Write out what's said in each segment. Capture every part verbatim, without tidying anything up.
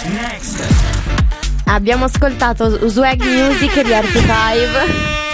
Next. Abbiamo ascoltato Swag Music di Artie Five.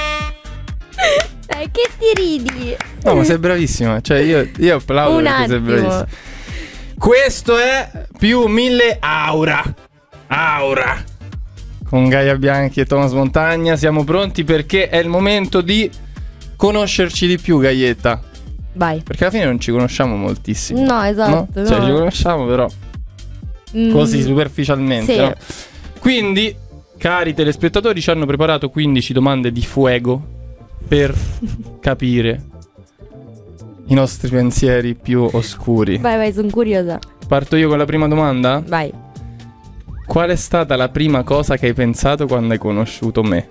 Eh, che ti ridi? No, ma sei bravissima. Cioè io, io applaudo Un perché sei attimo. bravissima. Questo è più mille Aura. Aura. Con Gaia Bianchi e Thomas Montagna siamo pronti perché è il momento di conoscerci di più, Gaietta. Vai. Perché alla fine non ci conosciamo moltissimo. No, esatto, no? Cioè no. ci conosciamo però Mm, così superficialmente, sì. no? Quindi, cari telespettatori, ci hanno preparato quindici domande di fuego per capire i nostri pensieri più oscuri. Vai, vai, sono curiosa. Parto io con la prima domanda? Vai. Qual è stata la prima cosa che hai pensato quando hai conosciuto me?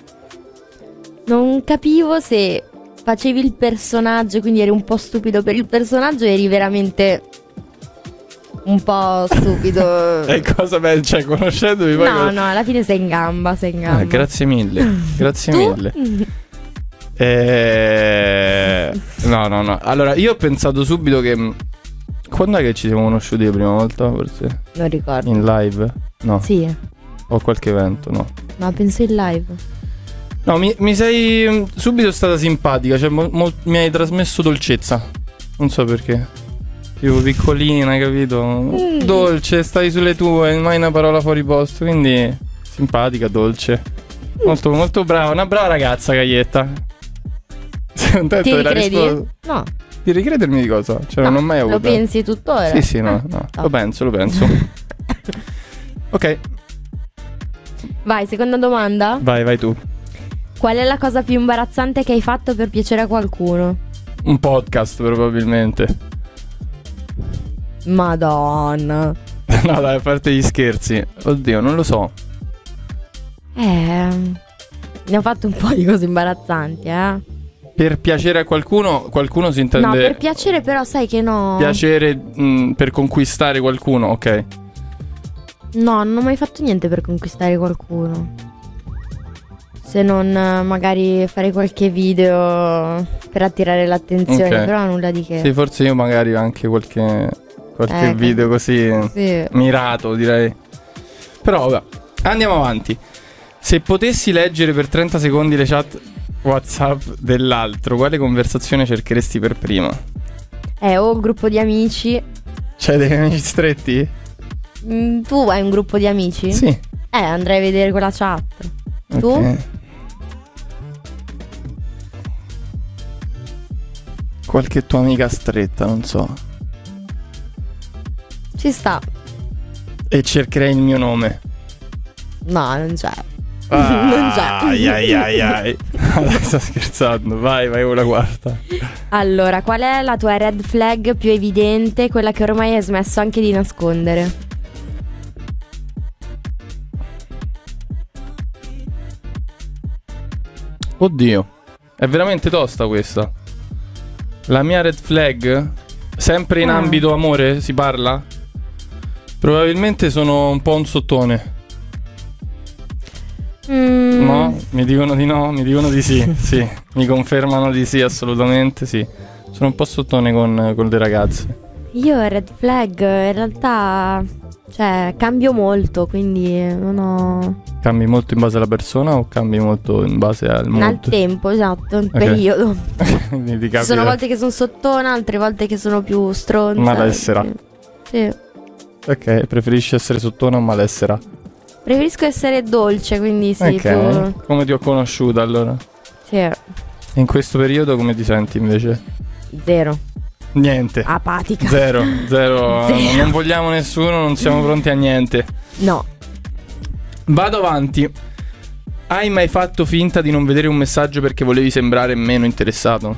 Non capivo se facevi il personaggio, quindi eri un po' stupido per il personaggio, eri veramente un po' stupido. E cosa pensi? Cioè, conoscendomi poi... No, cosa- no, alla fine sei in gamba, sei in gamba. Ah, grazie mille, grazie Tu? mille. Eh... No, no, no. Allora, io ho pensato subito che... Quando è che ci siamo conosciuti la prima volta? Forse Non ricordo. in live? No. Sì, O qualche evento? No. ma penso in live. No, mi, mi sei mm, subito stata simpatica. Cioè, mol- mol- mi hai trasmesso dolcezza. Non so perché. Tipo piccolina, capito? Mm. Dolce, stai sulle tue, mai una parola fuori posto. Quindi simpatica, dolce. Molto, molto brava. Una brava ragazza, Gaietta. Sei contento Ti della ricredi? risposta? No. Di ricredermi di cosa? Cioè, No, non ho mai avuto. Lo pensi tuttora? Sì, sì, no, Ah, no. top. Lo penso, lo penso. Ok, Vai, seconda domanda. vai, vai tu. Qual è la cosa più imbarazzante che hai fatto per piacere a qualcuno? Un podcast, probabilmente. Madonna. No, dai, a parte gli scherzi. Oddio, non lo so. Eh, ne ho fatto un po' di cose imbarazzanti, eh. Per piacere a qualcuno, qualcuno si intende. No, per piacere però sai che no. Piacere mh, per conquistare qualcuno, ok. No, non ho mai fatto niente per conquistare qualcuno. Se non eh, magari fare qualche video per attirare l'attenzione, Ok. però nulla di che. Sì, forse io magari anche qualche qualche Eh, video così Sì. mirato, direi. Però vabbè, andiamo avanti. Se potessi leggere per trenta secondi le chat WhatsApp dell'altro, quale conversazione cercheresti per prima? Eh, ho un gruppo di amici. C'hai degli amici stretti? Mm, tu hai un gruppo di amici? Sì. Eh, andrei a vedere quella chat. Tu? Ok. Qualche tua amica stretta, non so. Ci sta. E cercherei il mio nome. No, non c'è. Ah, Non c'è. Ai ai ai ai. Dai, sto scherzando. Vai, vai con la quarta. Allora, qual è la tua red flag più evidente, quella che ormai hai smesso anche di nascondere? Oddio, è veramente tosta questa. La mia red flag, sempre in Ah. ambito amore si parla? Probabilmente sono un po' un sottone. Mm, No? Mi dicono di no, mi dicono di sì. Sì, mi confermano di sì, assolutamente sì. Sono un po' sottone con, con le ragazze. Io red flag in realtà, cioè, cambio molto, quindi non ho... Cambi molto in base alla persona o cambi molto in base al Al mood? tempo, esatto, il Ok. periodo. Quindi ti Ci capita sono volte che sono sottona, altre volte che sono più stronza. malessera. Sì. Ok, preferisci essere sottona o malessera? Preferisco essere dolce, quindi sì, Ok, più... come ti ho conosciuta allora? Sì, In questo periodo come ti senti invece? zero. Niente. Apatica. Zero, zero. Zero. Non vogliamo nessuno, non siamo pronti a niente. No. Vado avanti. Hai mai fatto finta di non vedere un messaggio perché volevi sembrare meno interessato?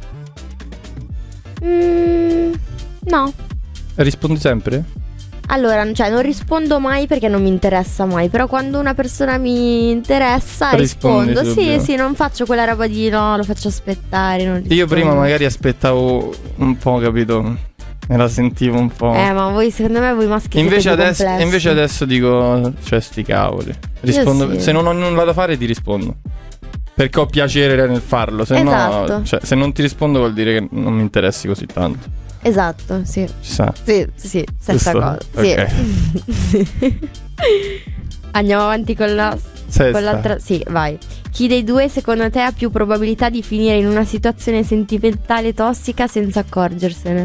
Mm, no. Rispondi sempre? Allora, cioè, non rispondo mai perché non mi interessa mai. Però quando una persona mi interessa Rispondi rispondo. subito. Sì, sì, non faccio quella roba di no, lo faccio aspettare. Non Io rispondo. prima magari aspettavo un po', capito? Me la sentivo un po'. Eh, ma voi, secondo me, voi maschi Invece siete più adesso, complessi. invece adesso dico, cioè sti cavoli. Rispondo, sì. Se non ho nulla da fare ti rispondo. Perché ho piacere nel farlo. Se Esatto. no, cioè, se non ti rispondo vuol dire che non mi interessi così tanto. Esatto, sì. Ci sta. Sì, sì, stessa Giusto? cosa. Sì. Ok. Andiamo avanti con la Sesta. con l'altra. Sì, vai. Chi dei due secondo te ha più probabilità di finire in una situazione sentimentale tossica senza accorgersene?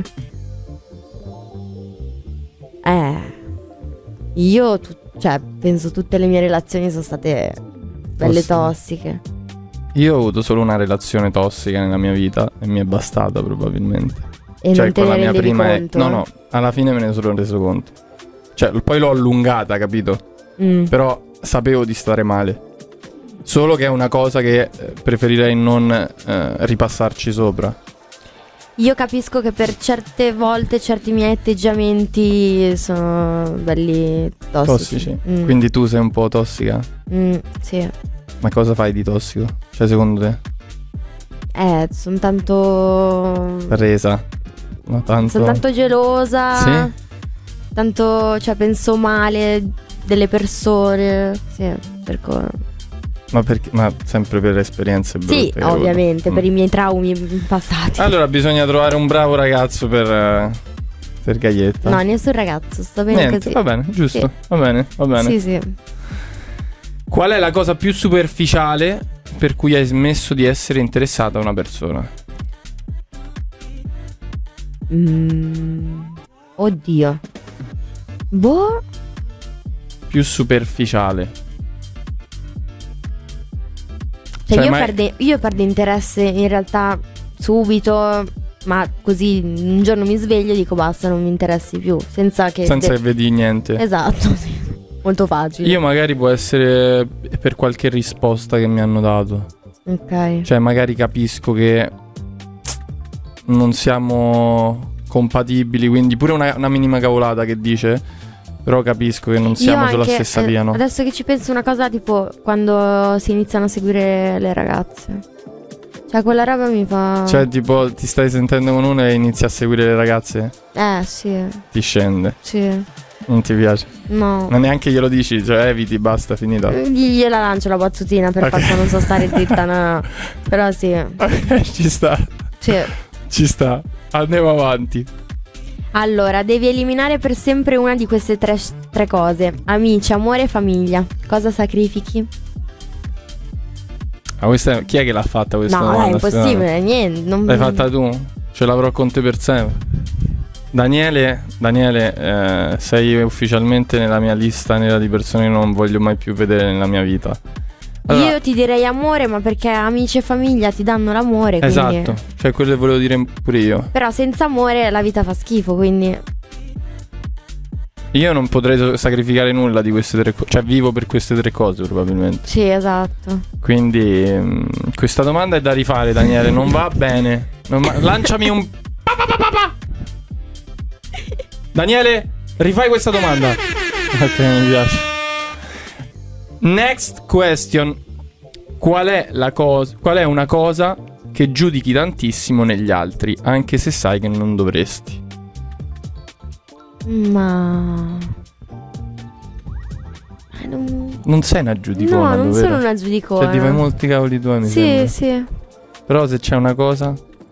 Eh. Io tu- cioè, penso tutte le mie relazioni sono state belle Tossiche. tossiche. Io ho avuto solo una relazione tossica nella mia vita e mi è bastata probabilmente. E Cioè non te con ne la mia rendevi prima è- conto? No, no, alla fine me ne sono reso conto. Cioè, poi l'ho allungata, capito? Mm. Però sapevo di stare male. Solo che è una cosa che eh, preferirei non eh, ripassarci sopra. Io capisco che per certe volte certi miei atteggiamenti sono belli tossici. Tossici. Mm. Quindi tu sei un po' tossica. Mm, sì. Ma cosa fai di tossico? Cioè, secondo te? Eh, sono tanto. Resa? No, tanto. Sono tanto gelosa. Sì? Tanto, cioè, penso male delle persone. Sì, per co- Ma perché? Ma sempre per esperienze brutte. Sì, che hai ovviamente, avuto. per Mm. i miei traumi passati. Allora bisogna trovare un bravo ragazzo per, eh, per Gaietta. No, nessun ragazzo, sto bene Niente, così. va bene, giusto. Sì. Va bene, va bene. Sì, sì. Qual è la cosa più superficiale per cui hai smesso di essere interessata a una persona? Mm, oddio. Boh. Più superficiale. Cioè, Cioè, io, ma è- perde, io perdo interesse in realtà subito, ma così un giorno mi sveglio e dico basta, non mi interessi più, senza che... Senza de- che vedi niente. Esatto, sì. Molto facile. Io magari può essere per qualche risposta che mi hanno dato. Ok. Cioè magari capisco che non siamo compatibili, quindi pure una, una minima cavolata che dice, però capisco che non siamo Io sulla anche, stessa eh, via, no? Adesso che ci penso, una cosa tipo quando si iniziano a seguire le ragazze. Cioè quella roba mi fa... Cioè tipo ti stai sentendo con una e inizi a seguire le ragazze? Eh sì, Ti scende, sì. non ti piace. No. Ma neanche glielo dici, cioè eviti, basta, finita. Gli- Gliela lancio la battutina per Ok. forza, non so stare zitta, no, no. Però sì. Ok, ci sta, Sì. ci sta. Andiamo avanti. Allora, devi eliminare per sempre una di queste tre, tre cose: amici, amore e famiglia. Cosa sacrifichi? Ma questa è- chi è che l'ha fatta questa No, dai, è domanda? impossibile, niente. Non... L'hai fatta tu? Ce l'avrò con te per sempre. Daniele, Daniele eh, sei ufficialmente nella mia lista nera di persone che non voglio mai più vedere nella mia vita. Allora, Io ti direi amore, ma perché amici e famiglia ti danno l'amore, quindi... esatto, cioè quello che volevo dire pure io. Però senza amore la vita fa schifo, quindi... Io non potrei so- sacrificare nulla di queste tre cose. Cioè vivo per queste tre cose probabilmente. Sì, esatto. Quindi mh, questa domanda è da rifare, Daniele. Non va bene. Non va- Lanciami un pa, pa, pa, pa, pa. Daniele, rifai questa domanda. Ok, mi piace. Next question. Qual è la cosa Qual è una cosa che giudichi tantissimo negli altri, anche se sai che non dovresti? Ma... Eh, non... Non sei una giudicona, No, non vero? sono una giudicona. Cioè ti fai molti cavoli tuoi, mi Sì, sembra. sì. Però se c'è una cosa...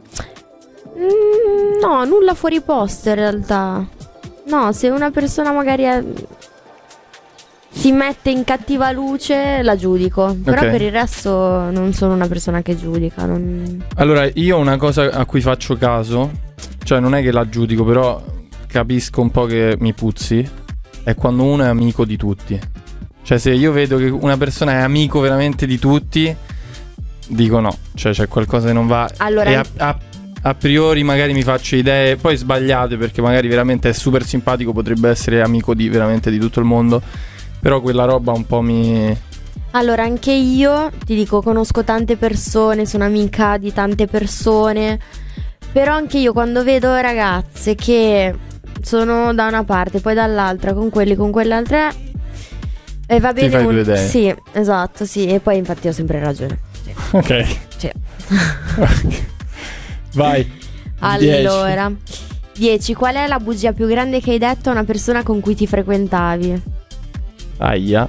Mm, no, nulla fuori posto in realtà. No, se una persona magari è- si mette in cattiva luce, la giudico. Però Ok. per il resto non sono una persona che giudica. Non... Allora, io una cosa a cui faccio caso, cioè non è che la giudico, però capisco un po' che mi puzzi, è quando uno è amico di tutti. Cioè se io vedo che una persona è amico veramente di tutti, dico no, cioè c'è qualcosa che non va. Allora- E a, a- a priori magari mi faccio idee poi sbagliate, perché magari veramente è super simpatico, potrebbe essere amico di veramente di tutto il mondo, però quella roba un po' mi... Allora, anche io, ti dico, conosco tante persone, sono amica di tante persone. Però anche io quando vedo ragazze che sono da una parte, poi dall'altra, con quelli, con quell'altra, e va bene fai un- due idee. Sì, esatto, sì. E poi infatti ho sempre ragione. Sì. Ok. Sì. Vai. Dieci. Allora, dieci. Qual è la bugia più grande che hai detto a una persona con cui ti frequentavi? Aia.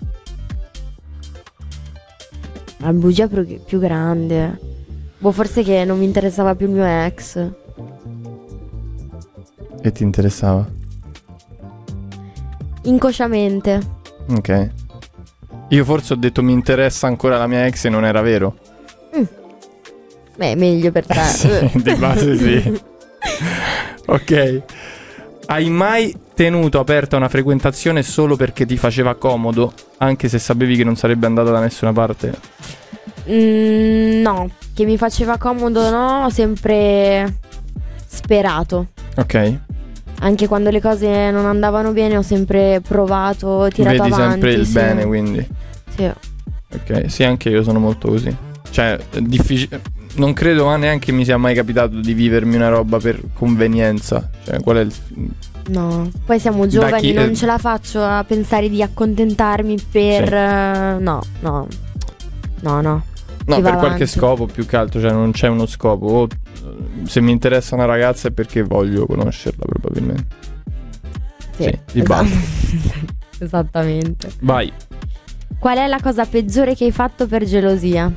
La bugia più, più grande. Boh, forse che non mi interessava più il mio ex. Che ti interessava? Inconsciamente. Ok. Io forse ho detto mi interessa ancora la mia ex e non era vero. Mm. Beh, meglio per te. Sì, di base sì. Ok. Hai mai tenuto aperta una frequentazione solo perché ti faceva comodo, anche se sapevi che non sarebbe andata da nessuna parte? Mm, no, che mi faceva comodo no, ho sempre sperato. Ok. Anche quando le cose non andavano bene ho sempre provato, tirato Vedi avanti. sempre il sì. bene, quindi. Sì. Ok, sì, anche io sono molto così. Cioè, è difficile. Non credo ma neanche mi sia mai capitato di vivermi una roba per convenienza. Cioè, qual è il... No, poi siamo giovani, chi- non eh, ce la faccio a pensare di accontentarmi per... Sì. eh, no, no, no, no. No, Si va per qualche avanti. scopo più che altro, cioè non c'è uno scopo. O, se mi interessa una ragazza è perché voglio conoscerla, probabilmente. Sì, di base. Esattamente. Vai. Qual è la cosa peggiore che hai fatto per gelosia?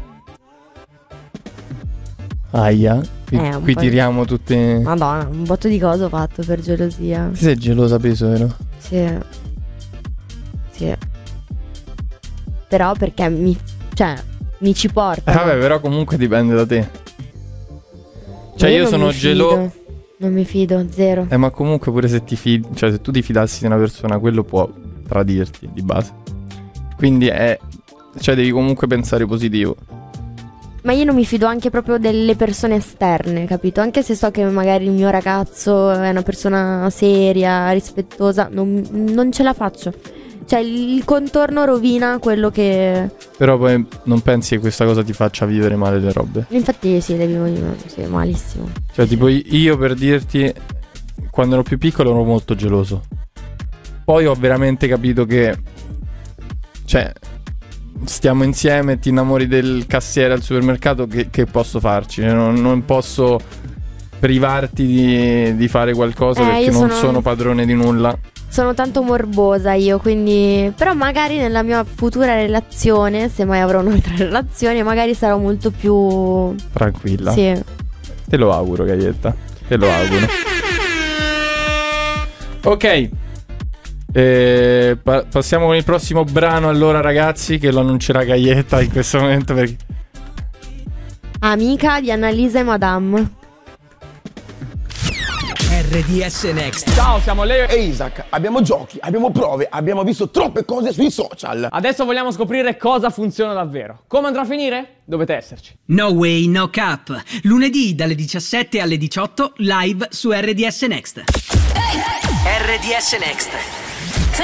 Aia. Qui, Eh, un qui po'. tiriamo tutte. Madonna, un botto di cose ho fatto per gelosia. Ti sei gelosa peso, vero? Sì. Sì. Però perché mi... Cioè, mi ci porta. Eh, vabbè, però comunque dipende da te. Cioè io sono geloso. Non mi fido, zero. Eh, ma comunque pure se ti fidi, cioè se tu ti fidassi di una persona, quello può tradirti di base. Quindi è, cioè devi comunque pensare positivo. Ma io non mi fido anche proprio delle persone esterne, capito? Anche se so che magari il mio ragazzo è una persona seria, rispettosa, non, non ce la faccio. Cioè il contorno rovina quello che... Però poi non pensi che questa cosa ti faccia vivere male le robe. Infatti sì, le vivo sì, malissimo. Cioè tipo io per dirti, quando ero più piccolo ero molto geloso. Poi ho veramente capito che, cioè, stiamo insieme, ti innamori del cassiere al supermercato, che, che posso farci? Non, non posso privarti di, di fare qualcosa Eh, perché io non sono- sono padrone di nulla. Sono tanto morbosa io, quindi... Però magari nella mia futura relazione, se mai avrò un'altra relazione, magari sarò molto più... Tranquilla. Sì. Te lo auguro, Gaietta. Te lo auguro. Ok. Eh, pa- passiamo con il prossimo brano allora, ragazzi, che lo annuncerà Gaietta in questo momento perché... Amica di Annalisa e Madame. R D S Next. Ciao, siamo Leo E Isaac, abbiamo giochi, abbiamo prove, abbiamo visto troppe cose sui social. Adesso vogliamo scoprire cosa funziona davvero. Come andrà a finire? Dovete esserci. No Way, No Cap. Lunedì dalle diciassette alle diciotto live su R D S Next. R D S Next.